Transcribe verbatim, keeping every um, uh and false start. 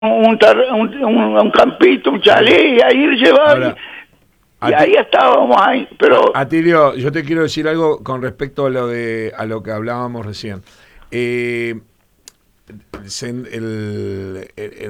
un, tar- un, un, un campito, un chalet, y ahí llevaba, Ahora, y, y a ti- ahí estábamos ahí, pero Atilio, yo te quiero decir algo con respecto a lo de a lo que hablábamos recién. Eh, se- el, el-